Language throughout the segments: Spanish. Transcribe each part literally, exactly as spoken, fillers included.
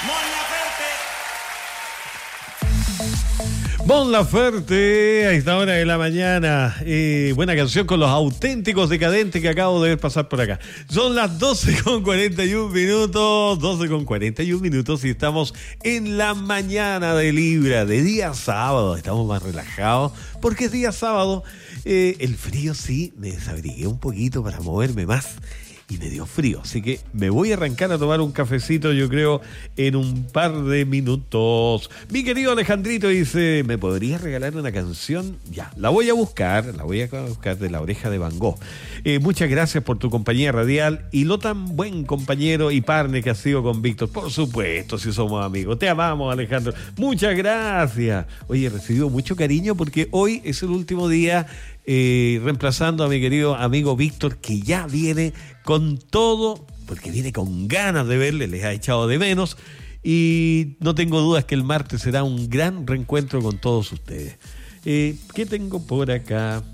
Mon Laferte, a esta hora de la mañana. Eh, buena canción con los auténticos decadentes que acabo de ver pasar por acá. Son las doce con cuarenta y un minutos, doce con cuarenta y un minutos y estamos en la mañana de Libra, de día sábado. Estamos más relajados porque es día sábado. Eh, el frío sí, me desabrigué un poquito para moverme más. Y me dio frío, así que me voy a arrancar a tomar un cafecito, yo creo, en un par de minutos. Mi querido Alejandrito dice, ¿me podrías regalar una canción? Ya, la voy a buscar, la voy a buscar de La Oreja de Van Gogh. Eh, muchas gracias por tu compañía radial y lo tan buen compañero y partner que has sido con Víctor. Por supuesto, si somos amigos. Te amamos, Alejandro. Muchas gracias. Oye, he recibido mucho cariño porque hoy es el último día Eh, reemplazando a mi querido amigo Víctor, que ya viene con todo, porque viene con ganas de verle, les ha echado de menos, y no tengo dudas que el martes será un gran reencuentro con todos ustedes. Eh, ¿Qué tengo por acá?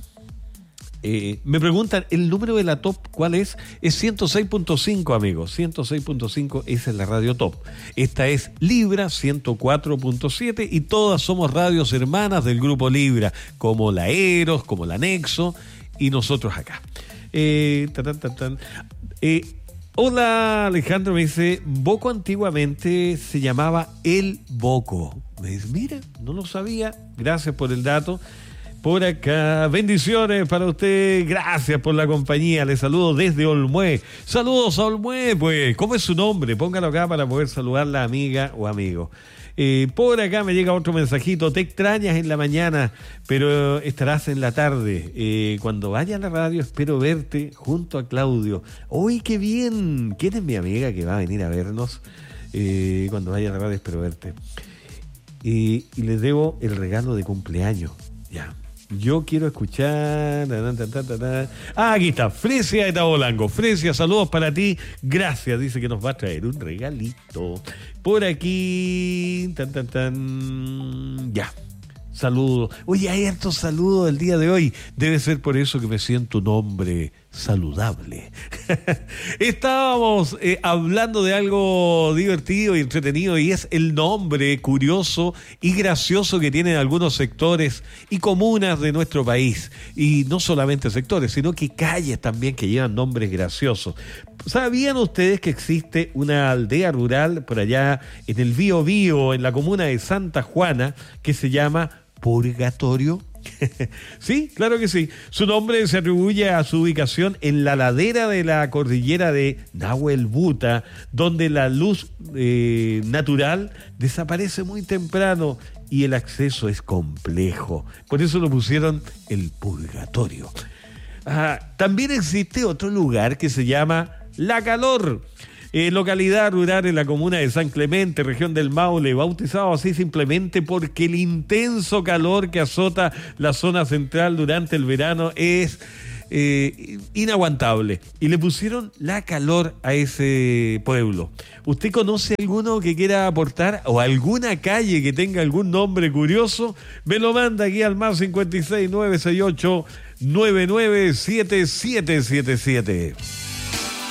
Eh, me preguntan, ¿el número de la top cuál es? Es ciento seis punto cinco, amigos. ciento seis punto cinco, esa es la radio top. Esta es Libra ciento cuatro punto siete y todas somos radios hermanas del grupo Libra, como la Eros, como la Nexo y nosotros acá. Eh, tan, tan, tan. Eh, hola, Alejandro, me dice, Boco antiguamente se llamaba El Boco. Me dice, mira, no lo sabía, gracias por el dato. Por acá, bendiciones para usted, gracias por la compañía, le saludo desde Olmué. Saludos a Olmué, pues, ¿cómo es su nombre? Póngalo acá para poder saludar la amiga o amigo. Eh, por acá me llega otro mensajito, te extrañas en la mañana, pero estarás en la tarde. Eh, cuando vaya a la radio espero verte junto a Claudio. ¡Uy, qué bien! ¿Quién es mi amiga que va a venir a vernos? Eh, cuando vaya a la radio espero verte. Eh, y les debo el regalo de cumpleaños, ya. Yo quiero escuchar... Ah, aquí está, Fresia de Tabolango. Fresia, saludos para ti. Gracias, dice que nos va a traer un regalito. Por aquí... Tan, tan, tan... Ya. Saludos. Oye, hay hartos saludos el día de hoy. Debe ser por eso que me siento un hombre saludable. Estábamos eh, hablando de algo divertido y entretenido y es el nombre curioso y gracioso que tienen algunos sectores y comunas de nuestro país. Y no solamente sectores, sino que calles también que llevan nombres graciosos. ¿Sabían ustedes que existe una aldea rural por allá en el Bío Bío, en la comuna de Santa Juana, que se llama Purgatorio? Sí, claro que sí. Su nombre se atribuye a su ubicación en la ladera de la cordillera de Nahuelbuta, donde la luz eh, natural desaparece muy temprano y el acceso es complejo. Por eso lo pusieron el Purgatorio. Ah, también existe otro lugar que se llama La Calor. Eh, localidad rural en la comuna de San Clemente, región del Maule, bautizado así simplemente porque el intenso calor que azota la zona central durante el verano es eh, inaguantable. Y le pusieron La Calor a ese pueblo. ¿Usted conoce alguno que quiera aportar o alguna calle que tenga algún nombre curioso? Me lo manda aquí al más cincuenta y seis, nueve seis ocho, nueve nueve siete siete siete siete.